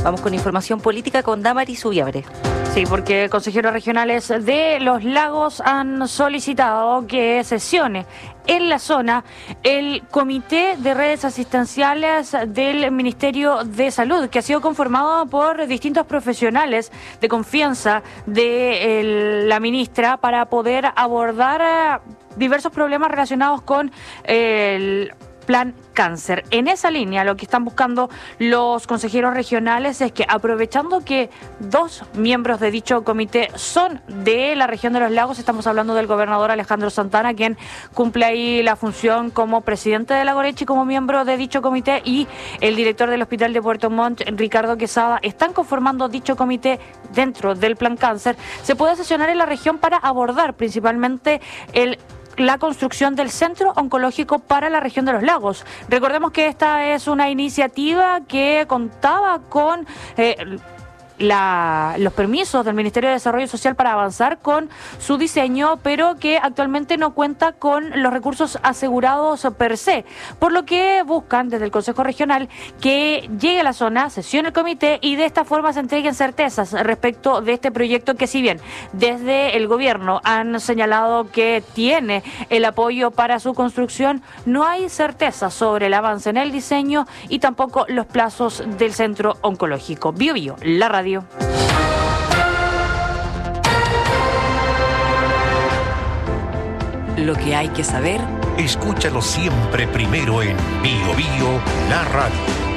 Vamos con información política con Damaris Ubiabre. Sí, porque consejeros regionales de Los Lagos han solicitado que sesione en la zona el Comité de Redes Asistenciales del Ministerio de Salud, que ha sido conformado por distintos profesionales de confianza de la ministra para poder abordar diversos problemas relacionados con el Plan Cáncer. En esa línea, lo que están buscando los consejeros regionales es que, aprovechando que 2 miembros de dicho comité son de la región de Los Lagos, estamos hablando del gobernador Alejandro Santana, quien cumple ahí la función como presidente de Lagorechi, como miembro de dicho comité, y el director del Hospital de Puerto Montt, Ricardo Quesada, están conformando dicho comité dentro del Plan Cáncer. Se puede sesionar en la región para abordar principalmente la construcción del Centro Oncológico para la región de Los Lagos. Recordemos que esta es una iniciativa que contaba con los permisos del Ministerio de Desarrollo Social para avanzar con su diseño, pero que actualmente no cuenta con los recursos asegurados per se, por lo que buscan desde el Consejo Regional que llegue a la zona, sesione el comité y de esta forma se entreguen certezas respecto de este proyecto que, si bien desde el gobierno han señalado que tiene el apoyo para su construcción, no hay certeza sobre el avance en el diseño y tampoco los plazos del Centro Oncológico. Bio Bio, la radio. Lo que hay que saber. Escúchalo siempre primero en Bio Bio, la radio.